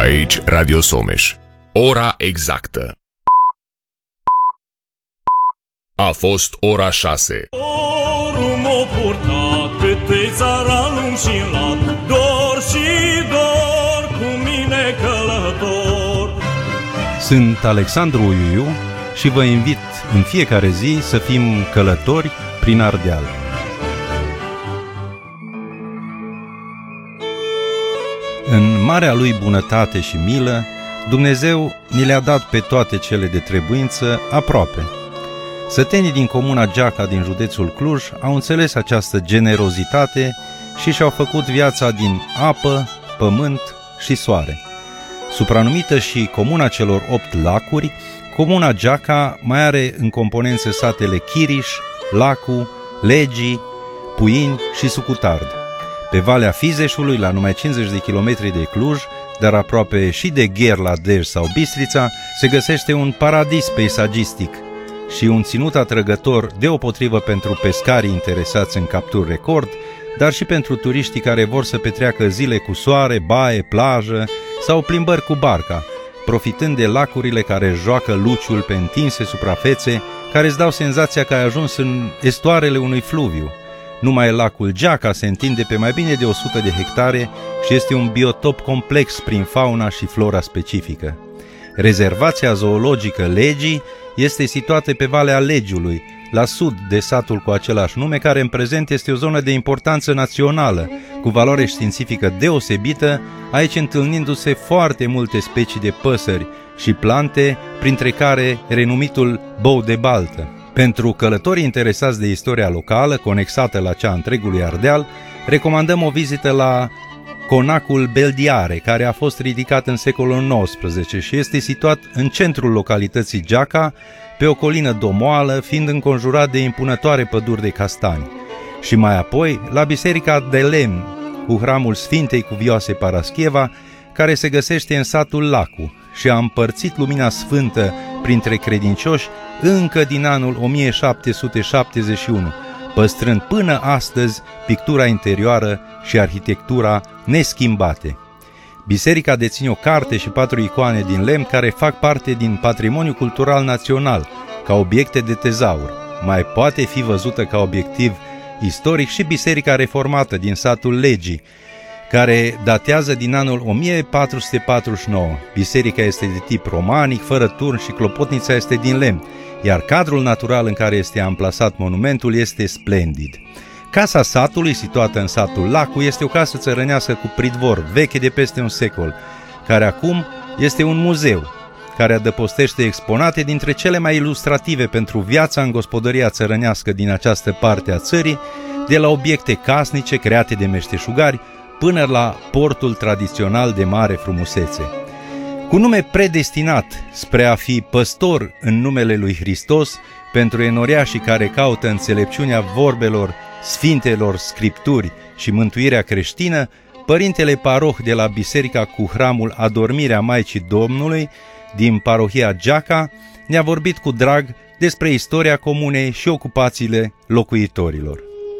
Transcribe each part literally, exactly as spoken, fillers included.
Aici Radio Someș. Ora exactă. A fost ora șase. Dorul m-o purta câte țara lung și lat, dor și dor cu mine călător. Sunt Alexandru Uiuiu și vă invit în fiecare zi să fim călători prin Ardeal. În marea lui bunătate și milă, Dumnezeu ni le-a dat pe toate cele de trebuință aproape. Sătenii din comuna Geaca din județul Cluj au înțeles această generozitate și și-au făcut viața din apă, pământ și soare. Supranumită și comuna celor opt lacuri, comuna Geaca mai are în componențe satele Chiriș, Lacu, Legii, Puini și Sucutard. Pe Valea Fizeșului, la numai cincizeci de kilometri de Cluj, dar aproape și de Gherla, Dej sau Bistrița, se găsește un paradis peisagistic și un ținut atrăgător deopotrivă pentru pescarii interesați în capturi record, dar și pentru turiștii care vor să petreacă zile cu soare, baie, plajă sau plimbări cu barca, profitând de lacurile care joacă luciul pe întinse suprafețe, care îți dau senzația că ai ajuns în estoarele unui fluviu. Numai lacul Geaca se întinde pe mai bine de o sută de hectare și este un biotop complex prin fauna și flora specifică. Rezervația zoologică Legii este situată pe Valea Legiului, la sud de satul cu același nume, care în prezent este o zonă de importanță națională, cu valoare științifică deosebită, aici întâlnindu-se foarte multe specii de păsări și plante, printre care renumitul bou de baltă. Pentru călătorii interesați de istoria locală, conexată la cea întregului Ardeal, recomandăm o vizită la Conacul Beldiare, care a fost ridicat în secolul nouăsprezece și este situat în centrul localității Geaca, pe o colină domoală, fiind înconjurat de impunătoare păduri de castani. Și mai apoi la Biserica de Lemn, cu hramul Sfintei Cuvioase Parascheva, care se găsește în satul Lacu și a împărțit lumina sfântă printre credincioși încă din anul o mie șapte sute șaptezeci și unu, păstrând până astăzi pictura interioară și arhitectura neschimbate. Biserica deține o carte și patru icoane din lemn care fac parte din patrimoniul cultural național, ca obiecte de tezaur. Mai poate fi văzută ca obiectiv istoric și Biserica Reformată din satul Legii, care datează din anul o mie patru sute patruzeci și nouă. Biserica este de tip romanic, fără turn și clopotnița este din lemn, iar cadrul natural în care este amplasat monumentul este splendid. Casa satului, situată în satul Lacu, este o casă țărănească cu pridvor, veche de peste un secol, care acum este un muzeu, care adăpostește exponate dintre cele mai ilustrative pentru viața în gospodăria țărănească din această parte a țării, de la obiecte casnice create de meșteșugari, până la portul tradițional de mare frumusețe. Cu nume predestinat spre a fi păstor în numele lui Hristos pentru enoriașii care caută înțelepciunea vorbelor Sfintelor Scripturi și mântuirea creștină, părintele paroh de la Biserica cu hramul Adormirea Maicii Domnului din parohia Geaca ne-a vorbit cu drag despre istoria comunei și ocupațiile locuitorilor.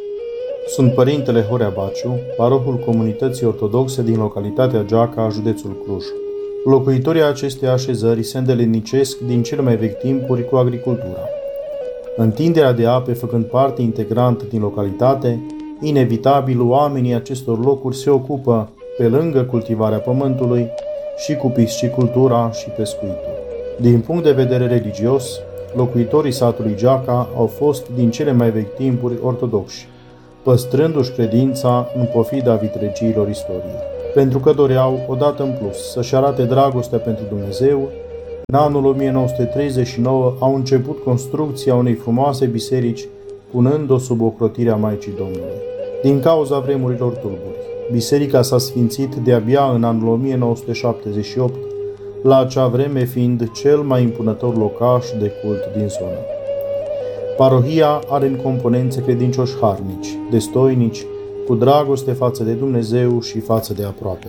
Sunt părintele Horea Baciu, parohul comunității ortodoxe din localitatea Geaca, județul Cluj. Locuitorii acestei așezări se îndelenicesc din cele mai vechi timpuri cu agricultura. Întinderea de ape făcând parte integrantă din localitate, inevitabil oamenii acestor locuri se ocupă, pe lângă cultivarea pământului, și cu piscicultura și pescuitul. Din punct de vedere religios, locuitorii satului Geaca au fost din cele mai vechi timpuri ortodoxi, păstrându-și credința în pofida vitregiilor istoriei. Pentru că doreau, odată în plus, să-și arate dragostea pentru Dumnezeu, în anul o mie nouă sute treizeci și nouă au început construcția unei frumoase biserici, punând-o sub ocrotirea Maicii Domnului. Din cauza vremurilor tulburi, biserica s-a sfințit de-abia în anul o mie nouă sute șaptezeci și opt, la acea vreme fiind cel mai impunător locaș de cult din zonă. Parohia are în componențe credincioși harnici, destoinici, cu dragoste față de Dumnezeu și față de aproapele.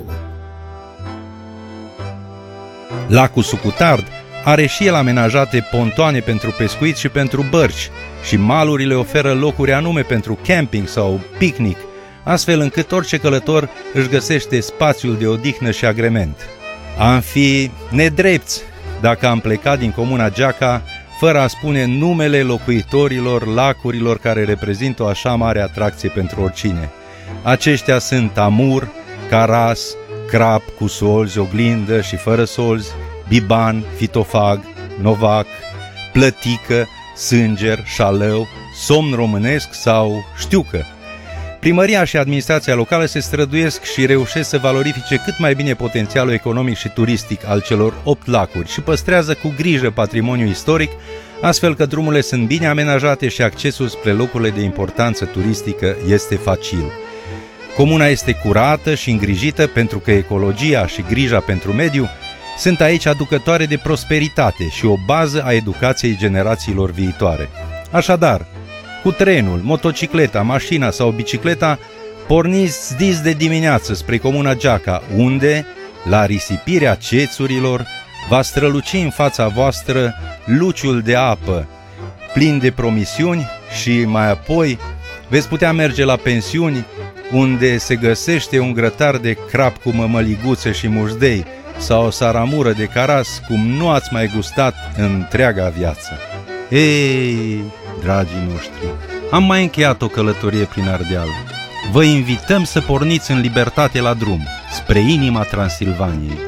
Lacul Sucutard are și el amenajate pontoane pentru pescuit și pentru bărci și malurile oferă locuri anume pentru camping sau picnic, astfel încât orice călător își găsește spațiul de odihnă și agrement. Am fi nedrepți dacă am plecat din comuna Giaca fără a spune numele locuitorilor lacurilor care reprezintă o așa mare atracție pentru oricine. Aceștia sunt Amur, Caras, Crap cu solzi, oglindă și fără solzi, Biban, Fitofag, Novac, Plătică, Sânger, Șalău, Somn românesc sau Știucă. Primăria și administrația locală se străduiesc și reușesc să valorifice cât mai bine potențialul economic și turistic al celor opt lacuri și păstrează cu grijă patrimoniul istoric, astfel că drumurile sunt bine amenajate și accesul spre locurile de importanță turistică este facil. Comuna este curată și îngrijită pentru că ecologia și grija pentru mediu sunt aici aducătoare de prosperitate și o bază a educației generațiilor viitoare. Așadar, cu trenul, motocicleta, mașina sau bicicleta, porniți dis de dimineață spre comuna Giaca, unde, la risipirea cețurilor, va străluci în fața voastră luciul de apă, plin de promisiuni, și mai apoi veți putea merge la pensiuni, unde se găsește un grătar de crap cu mămăliguțe și mușdei sau o saramură de caras cum nu ați mai gustat în întreaga viață. Ei, dragii noștri, am mai încheiat o călătorie prin Ardeal. Vă invităm să porniți în libertate la drum, spre inima Transilvaniei.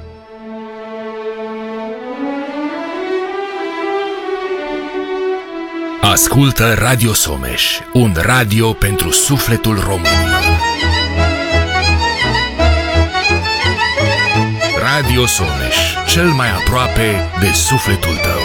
Ascultă Radio Someș, un radio pentru sufletul românilor. Radio Someș, cel mai aproape de sufletul tău.